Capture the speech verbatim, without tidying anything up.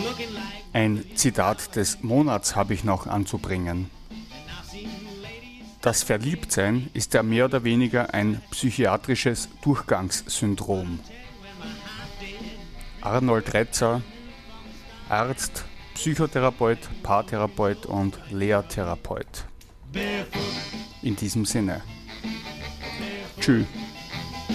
Ein Zitat des Monats habe ich noch anzubringen. Das Verliebtsein ist ja mehr oder weniger ein psychiatrisches Durchgangssyndrom. Arnold Retzer, Arzt, Psychotherapeut, Paartherapeut und Lehrtherapeut. In diesem Sinne. Tschüss.